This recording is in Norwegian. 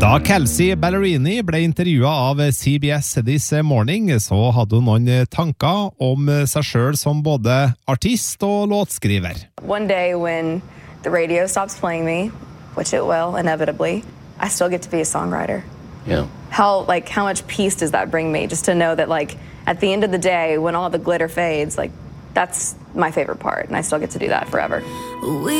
Da Kelsey Ballerini ble intervjuet av CBS This Morning, så hadde hun noen tanker om seg selv som både artist og låtskriver. One day when the radio stops playing me, which it will inevitably, I still get to be a songwriter. Yeah. How much peace does that bring me, just to know that at the end of the day when all the glitter fades, that's my favorite part, and I still get to do that forever.